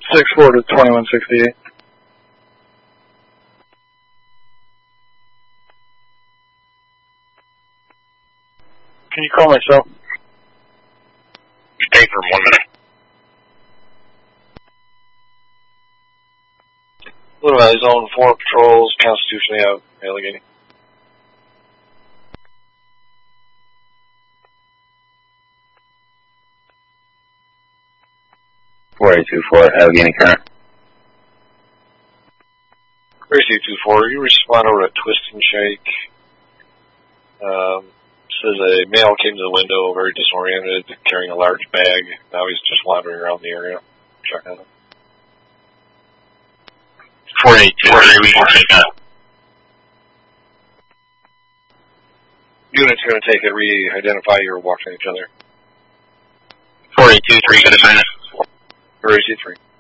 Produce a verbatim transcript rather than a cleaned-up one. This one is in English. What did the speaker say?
six four to twenty-one sixty-eight. Can you call my cell? Stay for one minute. Little Valley Zone, four patrols, constitutionally out, Allegheny. four eight two four, Allegheny current. four eight two four, you respond over to Twist and Shake. Um, says a male came to the window, very disoriented, carrying a large bag. Now he's just wandering around the area. Check on him. four eight two four, we can take up. Unit's going to take it, re-identify your walking each other. four eight two three, good assignment. four eight two three.